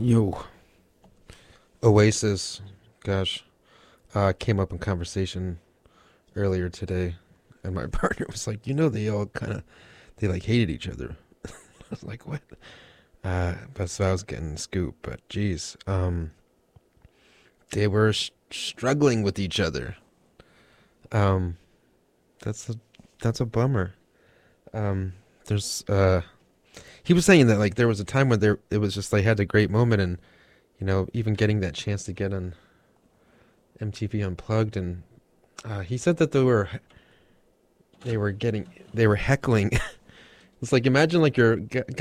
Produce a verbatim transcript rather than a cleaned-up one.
Yo, Oasis, gosh, uh, came up in conversation earlier today, and my partner was like, you know, they all kind of, they like hated each other. I was like, what? Uh, but so I was getting the scoop, but geez, um, they were sh- struggling with each other. Um, that's a, that's a bummer. Um, there's, uh, he was saying that like there was a time when there, it was just they had a great moment, and you know, even getting that chance to get on M T V Unplugged, and uh, he said that they were they were getting they were heckling. It's like imagine like you're